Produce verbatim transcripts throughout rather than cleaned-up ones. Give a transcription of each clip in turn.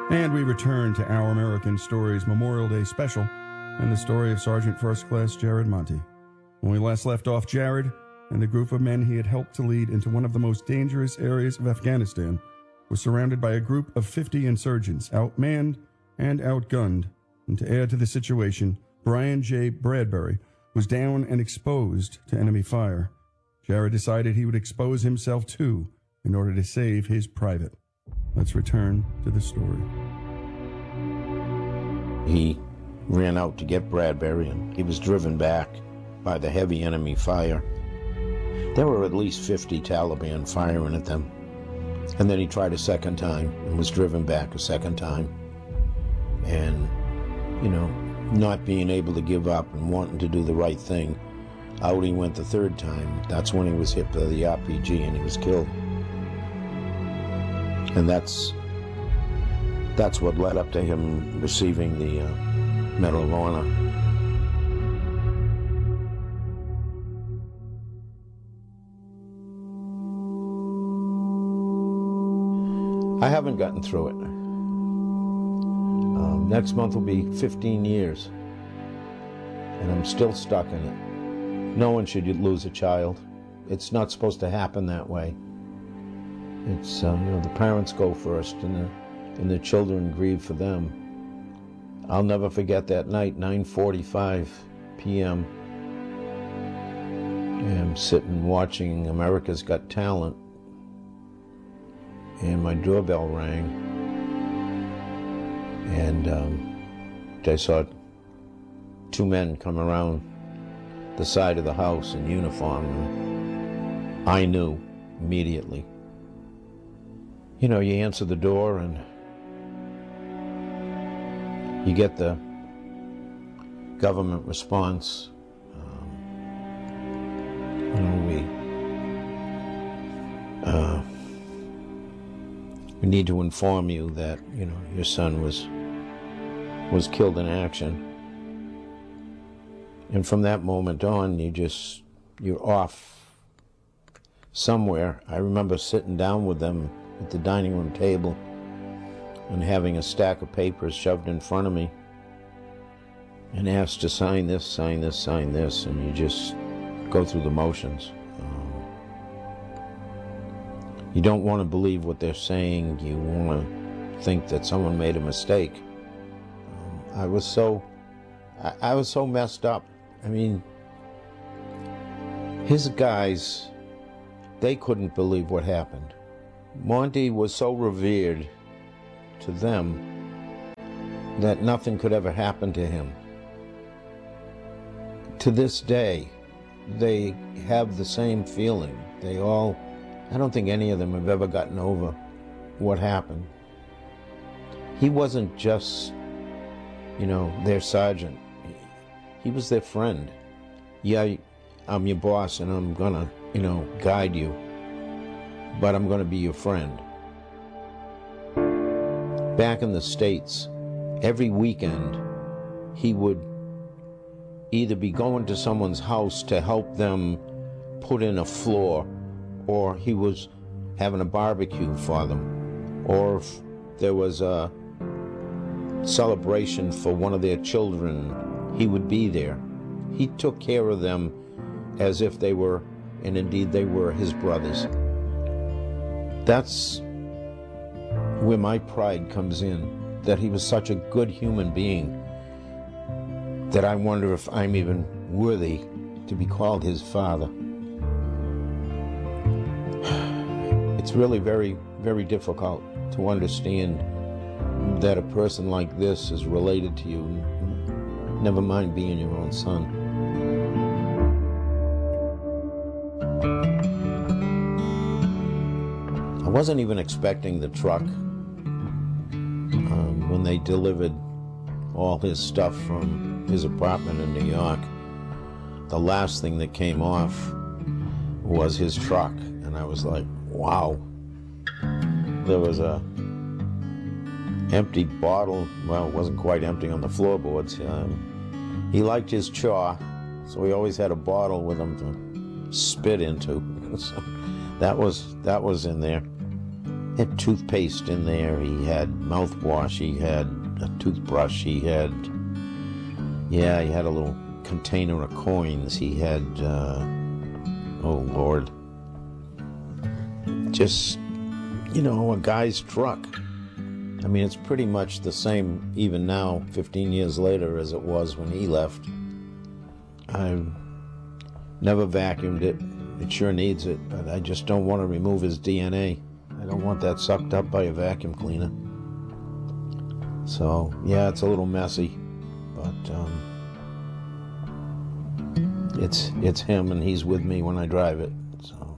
And we return to Our American Stories Memorial Day special and the story of Sergeant First Class Jared Monty. When we last left off, Jared and the group of men he had helped to lead into one of the most dangerous areas of Afghanistan was surrounded by a group of fifty insurgents, outmanned and outgunned. And to add to the situation, Brian J. Bradbury was down and exposed to enemy fire. Jared decided he would expose himself too in order to save his private. Let's return to the story. He ran out to get Bradbury, and he was driven back by the heavy enemy fire. There were at least fifty Taliban firing at them. And then he tried a second time and was driven back a second time. And, you know, not being able to give up and wanting to do the right thing, out he went the third time. That's when he was hit by the R P G and he was killed. And that's that's what led up to him receiving the uh, Medal of Honor. I haven't gotten through it. Um, next month will be fifteen years, and I'm still stuck in it. No one should lose a child. It's not supposed to happen that way. It's, uh, you know, the parents go first, and the, and the children grieve for them. I'll never forget that night, nine forty-five p.m. I'm sitting watching America's Got Talent, and my doorbell rang, and um, I saw two men come around the side of the house in uniform, and I knew immediately. You know, you answer the door and you get the government response. Um, you know, we uh, we need to inform you that, you know, your son was was killed in action. And from that moment on, you just, you're off somewhere. I remember sitting down with them at the dining room table and having a stack of papers shoved in front of me and asked to sign this, sign this, sign this, and you just go through the motions. Um, you don't want to believe what they're saying. You want to think that someone made a mistake. Um, I was so, I, I was so messed up. I mean, his guys, they couldn't believe what happened. Monty was so revered to them that nothing could ever happen to him. To this day, they have the same feeling. They all, I don't think any of them have ever gotten over what happened. He wasn't just, you know, their sergeant. He was their friend. Yeah, I'm your boss and I'm gonna, you know, guide you, but I'm gonna be your friend. Back in the States, every weekend, he would either be going to someone's house to help them put in a floor, or he was having a barbecue for them, or if there was a celebration for one of their children, he would be there. He took care of them as if they were, and indeed they were, his brothers. That's where my pride comes in, that he was such a good human being that I wonder if I'm even worthy to be called his father. It's really very, very difficult to understand that a person like this is related to you, never mind being your own son. I wasn't even expecting the truck um, when they delivered all his stuff from his apartment in New York. The last thing that came off was his truck, and I was like, wow. There was a empty bottle, well, it wasn't quite empty on the floorboards. Um, he liked his chaw, so he always had a bottle with him to spit into. So that was that was in there. had toothpaste in there, he had mouthwash, he had a toothbrush, he had, yeah, he had a little container of coins, he had, uh, oh Lord, just, you know, a guy's truck. I mean, it's pretty much the same even now, fifteen years later, as it was when he left. I've never vacuumed it. It sure needs it, but I just don't want to remove his D N A. I don't want that sucked up by a vacuum cleaner. So, yeah, it's a little messy, but um, it's it's him, and he's with me when I drive it. So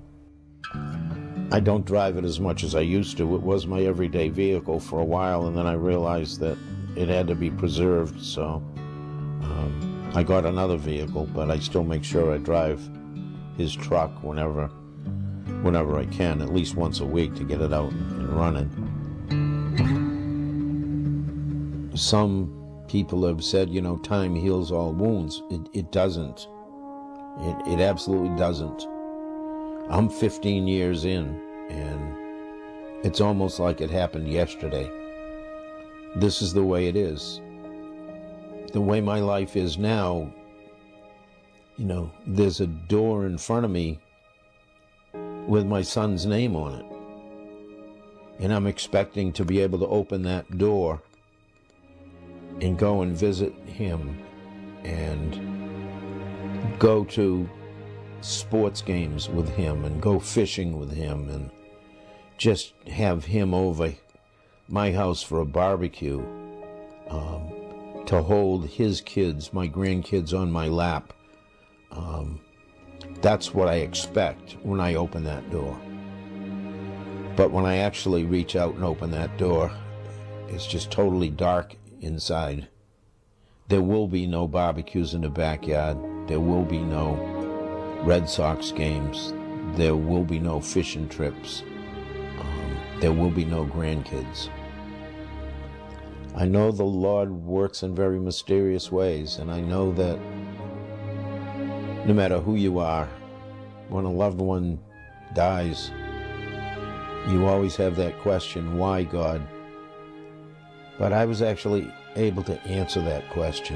I don't drive it as much as I used to. It was my everyday vehicle for a while, and then I realized that it had to be preserved, so um, I got another vehicle, but I still make sure I drive his truck whenever whenever I can, at least once a week, to get it out and running. Some people have said, you know, time heals all wounds. It, it doesn't. It, it absolutely doesn't. I'm fifteen years in, and it's almost like it happened yesterday. This is the way it is. The way my life is now, you know, there's a door in front of me with my son's name on it. And I'm expecting to be able to open that door and go and visit him and go to sports games with him and go fishing with him and just have him over my house for a barbecue, um, to hold his kids, my grandkids, on my lap. Um, that's what I expect when I open that door. But when I actually reach out and open that door, it's just totally dark inside. There will be no barbecues in the backyard. There will be no Red Sox games. There will be no fishing trips. Um, there will be no grandkids. I know the Lord works in very mysterious ways, and I know that no matter who you are, when a loved one dies, you always have that question, why, God? But I was actually able to answer that question.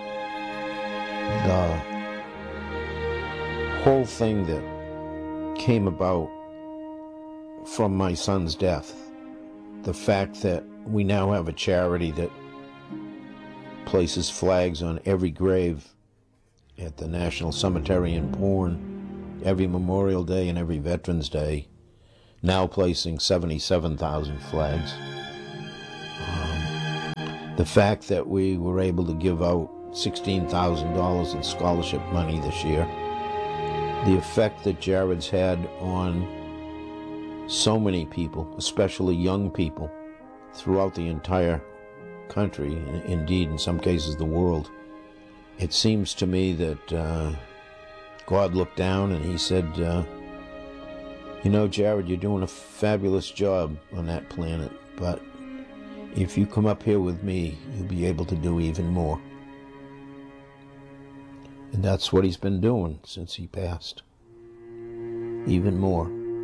The whole thing that came about from my son's death, the fact that we now have a charity that places flags on every grave at the National Cemetery in Bourne, every Memorial Day and every Veterans Day, now placing seventy-seven thousand flags. Um, the fact that we were able to give out sixteen thousand dollars in scholarship money this year, the effect that Jared's had on so many people, especially young people, throughout the entire country, and indeed in some cases the world. It seems to me that uh, God looked down and he said, uh, you know, Jared, you're doing a fabulous job on that planet, but if you come up here with me, you'll be able to do even more. And that's what he's been doing since he passed. Even more.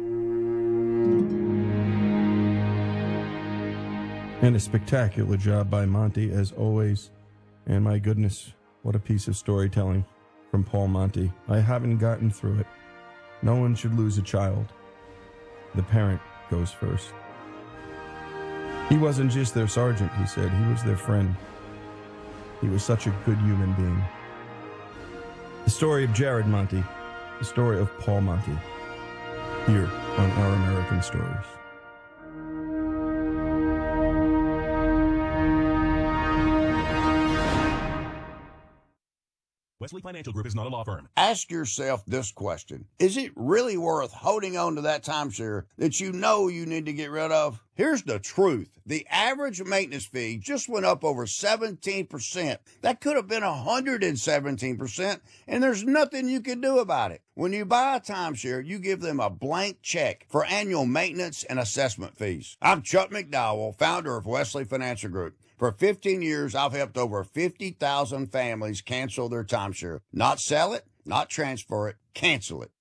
And a spectacular job by Monty, as always. And my goodness, what a piece of storytelling from Paul Monty. I haven't gotten through it. No one should lose a child. The parent goes first. He wasn't just their sergeant, he said. He was their friend. He was such a good human being. The story of Jared Monty. The story of Paul Monty. Here on Our American Stories. Wesley Financial Group is not a law firm. Ask yourself this question. Is it really worth holding on to that timeshare that you know you need to get rid of? Here's the truth. The average maintenance fee just went up over seventeen percent. That could have been one hundred seventeen percent, and there's nothing you can do about it. When you buy a timeshare, you give them a blank check for annual maintenance and assessment fees. I'm Chuck McDowell, founder of Wesley Financial Group. For fifteen years, I've helped over fifty thousand families cancel their timeshare. Not sell it, not transfer it, cancel it.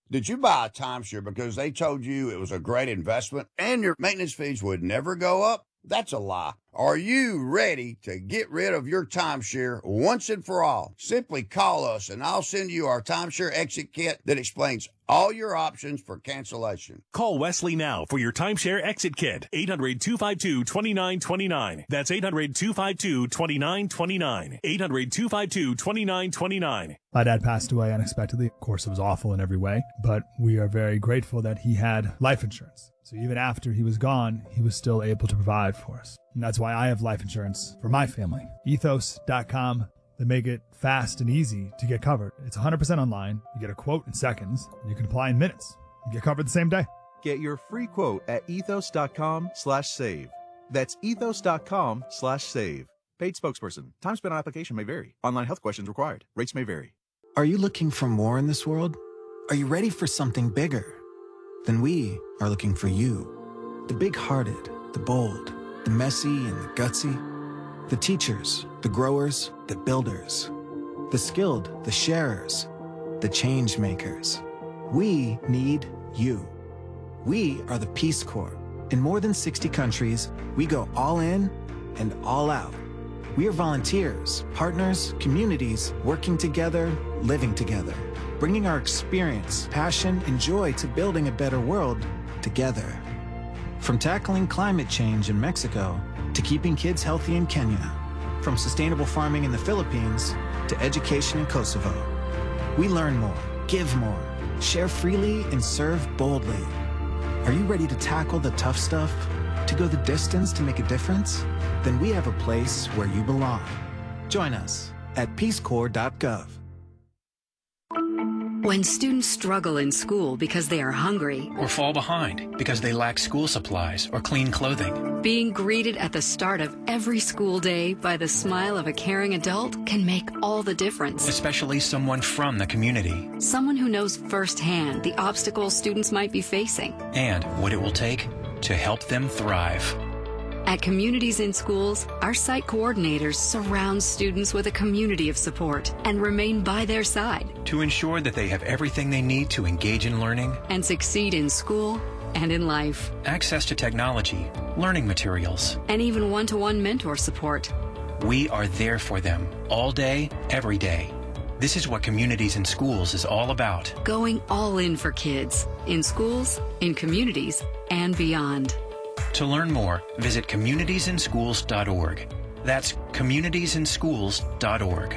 Did you buy a timeshare because they told you it was a great investment and your maintenance fees would never go up? That's a lie. Are you ready to get rid of your timeshare once and for all? Simply call us and I'll send you our timeshare exit kit that explains all your options for cancellation. Call Wesley now for your timeshare exit kit. eight hundred, two five two, two nine two nine. That's eight hundred, two five two, two nine two nine. eight hundred, two five two, two nine two nine. My dad passed away unexpectedly. Of course, it was awful in every way, but we are very grateful that he had life insurance. So even after he was gone, he was still able to provide for us. And that's why I have life insurance for my family. ethos dot com. They make it fast and easy to get covered. It's one hundred percent online. You get a quote in seconds, and you can apply in minutes. You get covered the same day. Get your free quote at ethos dot com slash save. That's ethos dot com slash save. Paid spokesperson. Time spent on application may vary. Online health questions required. Rates may vary. Are you looking for more in this world? Are you ready for something bigger? Then we are looking for you. The big-hearted, the bold, the messy and the gutsy. The teachers, the growers, the builders. The skilled, the sharers, the change makers. We need you. We are the Peace Corps. In more than sixty countries, we go all in and all out. We are volunteers, partners, communities, working together, living together, bringing our experience, passion, and joy to building a better world together. From tackling climate change in Mexico to keeping kids healthy in Kenya, from sustainable farming in the Philippines to education in Kosovo. We learn more, give more, share freely, and serve boldly. Are you ready to tackle the tough stuff? To go the distance to make a difference? Then we have a place where you belong. Join us at peace corps dot gov. When students struggle in school because they are hungry or fall behind because they lack school supplies or clean clothing, being greeted at the start of every school day by the smile of a caring adult can make all the difference. Especially someone from the community. Someone who knows firsthand the obstacles students might be facing. And what it will take to help them thrive. At Communities in Schools, our site coordinators surround students with a community of support and remain by their side to ensure that they have everything they need to engage in learning and succeed in school and in life. Access to technology, learning materials, and even one-to-one mentor support. We are there for them all day, every day. This is what Communities in Schools is all about. Going all in for kids, in schools, in communities, and beyond. To learn more, visit communities in schools dot org. That's communities in schools dot org.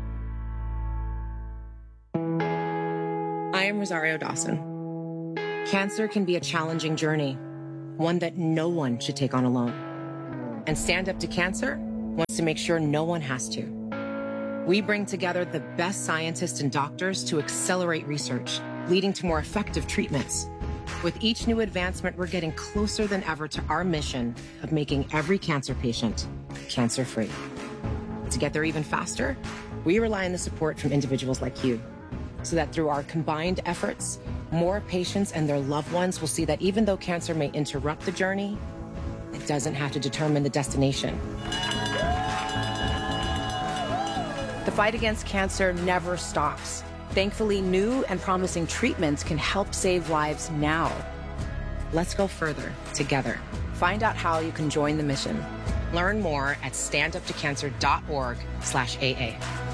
I am Rosario Dawson. Cancer can be a challenging journey, one that no one should take on alone. And Stand Up to Cancer wants to make sure no one has to. We bring together the best scientists and doctors to accelerate research, leading to more effective treatments. With each new advancement, we're getting closer than ever to our mission of making every cancer patient cancer-free. To get there even faster, we rely on the support from individuals like you, so that through our combined efforts, more patients and their loved ones will see that even though cancer may interrupt the journey, it doesn't have to determine the destination. The fight against cancer never stops. Thankfully, new and promising treatments can help save lives now. Let's go further together. Find out how you can join the mission. Learn more at stand up to cancer dot org slash A A.